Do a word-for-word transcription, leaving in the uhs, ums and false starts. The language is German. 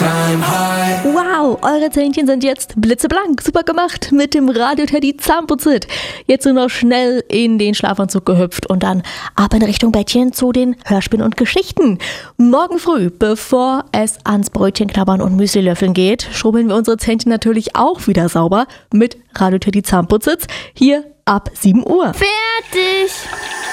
Wow, eure Zähnchen sind jetzt blitzeblank. Super gemacht mit dem Radio Teddy Zahnputzit. Jetzt nur noch schnell in den Schlafanzug gehüpft und dann ab in Richtung Bettchen zu den Hörspielen und Geschichten. Morgen früh, bevor es ans Brötchen knabbern und Müsli löffeln geht, schrubbeln wir unsere Zähnchen natürlich auch wieder sauber mit Radio Teddy Zahnputzit hier ab sieben Uhr. Fertig!